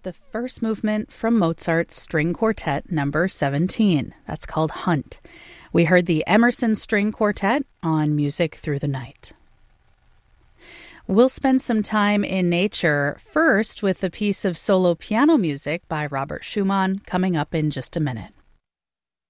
the first movement from Mozart's String Quartet number 17. That's called Hunt. We heard the Emerson String Quartet on Music Through the Night. We'll spend some time in nature, first with a piece of solo piano music by Robert Schumann coming up in just a minute.